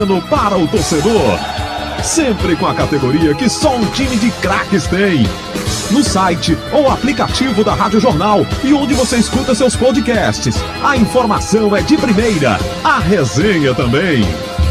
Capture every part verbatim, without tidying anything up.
Para o torcedor, sempre com a categoria que só um time de craques tem. No site ou aplicativo da Rádio Jornal e onde você escuta seus podcasts, a informação é de primeira, a resenha também.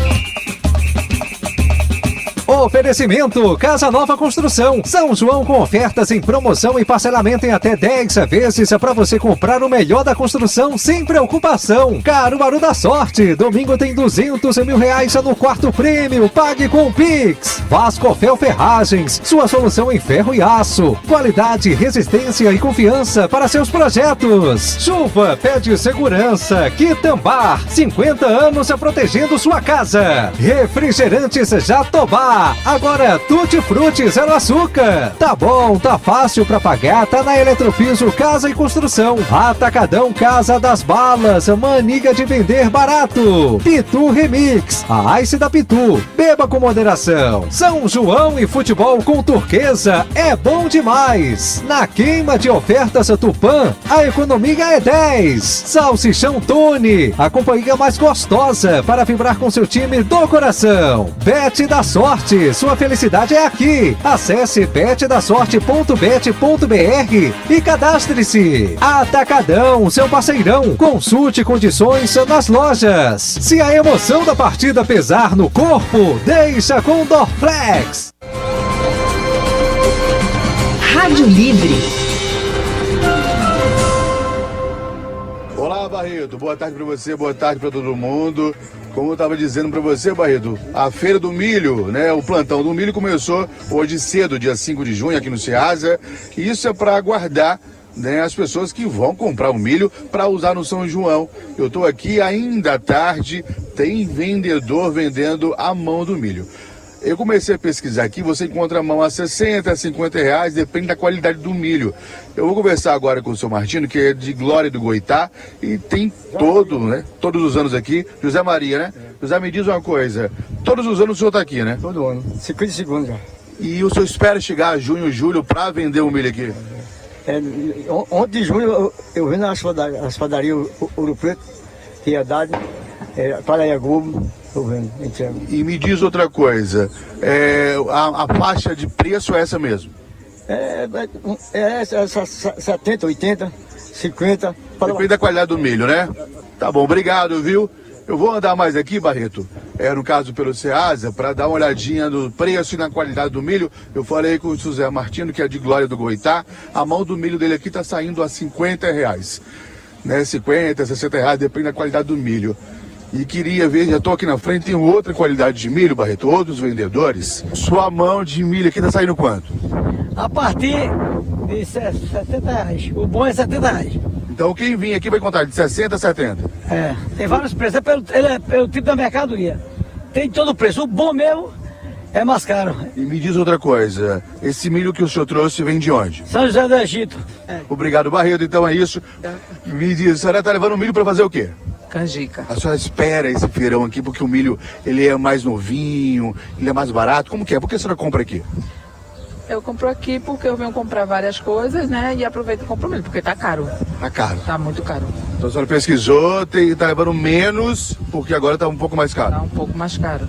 Oferecimento Casa Nova Construção. São João com ofertas em promoção e parcelamento em até dez vezes para você comprar o melhor da construção sem preocupação. Caruaru da Sorte. Domingo tem duzentos mil reais no quarto prêmio. Pague com o Pix. Vascofel Ferragens. Sua solução em ferro e aço. Qualidade, resistência e confiança para seus projetos. Chuva pede segurança. Quitambar. cinquenta anos protegendo sua casa. Refrigerantes Jatobá. Agora Tutti Frutti zero açúcar. Tá bom, tá fácil pra pagar, tá na Eletropiso Casa e Construção. Atacadão Casa das Balas, maniga de vender barato. Pitu Remix, a Ice da Pitu. Beba com moderação. São João e futebol com Turquesa é bom demais. Na queima de ofertas Tupã, a economia é dez. Salsichão Tony, a companhia mais gostosa para vibrar com seu time do coração. Bet da Sorte, sua felicidade é aqui. Acesse bet da sorte ponto bet ponto br e cadastre-se. Atacadão, seu parceirão. Consulte condições nas lojas. Se a emoção da partida pesar no corpo, deixa com Dorflex. Rádio Livre. Olá, Barreto. Boa tarde para você, boa tarde para todo mundo. Como eu estava dizendo para você, Barreto, a Feira do Milho, né, o plantão do milho começou hoje cedo, dia cinco de junho, aqui no Ceasa. E isso é para aguardar, né, as pessoas que vão comprar o milho para usar no São João. Eu estou aqui ainda à tarde, tem vendedor vendendo a mão do milho. Eu comecei a pesquisar aqui, você encontra a mão a sessenta, a cinquenta reais, depende da qualidade do milho. Eu vou conversar agora com o seu Martino, que é de Glória do Goitá, e tem todo, né, todos os anos aqui, José Maria, né? José, me diz uma coisa, todos os anos o senhor está aqui, né? Todo ano, cinquenta segundos já. E o senhor espera chegar a junho, julho, para vender o milho aqui? É, ontem de junho eu, eu vim nas padarias, nas padarias Ouro Preto, Piedade, é, Paraiagubo. E me diz outra coisa, é, a, a faixa de preço é essa mesmo? É, é, é essa, setenta, oitenta, cinquenta. Depende da qualidade do milho, né? Tá bom, obrigado, viu? Eu vou andar mais aqui, Barreto, é, no caso pelo Ceasa, para dar uma olhadinha no preço e na qualidade do milho. Eu falei com o José Martino, que é de Glória do Goitá, a mão do milho dele aqui está saindo a cinquenta reais, né? cinquenta, sessenta reais, depende da qualidade do milho. E queria ver, já estou aqui na frente, tem outra qualidade de milho, Barreto, outros vendedores. Sua mão de milho aqui está saindo quanto? A partir de setenta reais. O bom é setenta reais. Então quem vir aqui vai contar de sessenta a setenta? É, tem vários preços, é pelo, ele é pelo tipo da mercadoria. Tem todo o preço. O bom mesmo é mais caro. E me diz outra coisa, esse milho que o senhor trouxe vem de onde? São José do Egito. É. Obrigado, Barreto, então é isso. Me diz, a senhora está levando o milho para fazer o quê? Canjica. A senhora espera esse feirão aqui porque o milho ele é mais novinho, ele é mais barato. Como que é? Por que a senhora compra aqui? Eu compro aqui porque eu venho comprar várias coisas, né? E aproveito e compro milho, porque tá caro. Tá caro? Tá muito caro. Então a senhora pesquisou, tem, tá levando menos, porque agora tá um pouco mais caro. Tá um pouco mais caro.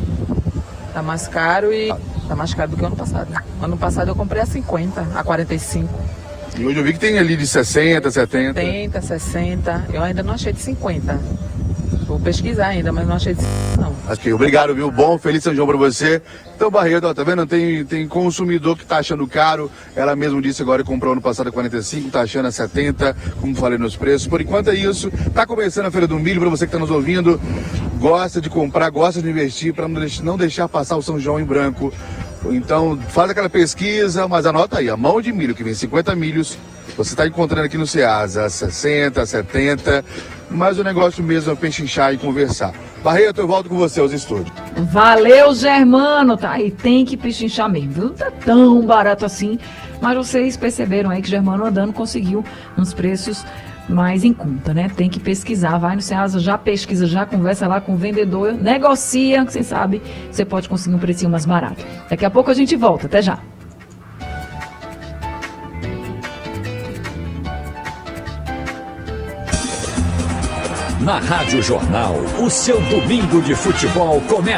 Tá mais caro e tá mais caro do que o ano passado. Ano passado eu comprei a cinquenta, a quarenta e cinco. E hoje eu vi que tem ali de sessenta, setenta. setenta, sessenta. Eu ainda não achei de cinquenta. Vou pesquisar ainda, mas não achei de cinquenta, não. Ok, obrigado, viu? Bom, feliz São João pra você. Então, Barreto, ó, tá vendo? Tem, tem consumidor que tá achando caro. Ela mesmo disse agora que comprou ano passado a quarenta e cinco, tá achando a setenta, como falei nos preços. Por enquanto é isso. Tá começando a Feira do Milho, pra você que tá nos ouvindo. Gosta de comprar, gosta de investir, pra não deixar passar o São João em branco. Então, faz aquela pesquisa, mas anota aí, a mão de milho, que vem cinquenta milhos, você está encontrando aqui no Ceasa, sessenta, setenta, mas o negócio mesmo é pechinchar e conversar. Barreto, eu volto com você aos estúdios. Valeu, Germano, tá? E tem que pechinchar mesmo, viu? Não tá tão barato assim, mas vocês perceberam aí que Germano andando conseguiu uns preços mais em conta, né? Tem que pesquisar, vai no Ceasa, já pesquisa, já conversa lá com o vendedor, negocia, que você sabe, você pode conseguir um precinho mais barato. Daqui a pouco a gente volta, até já. Na Rádio Jornal, o seu domingo de futebol começa.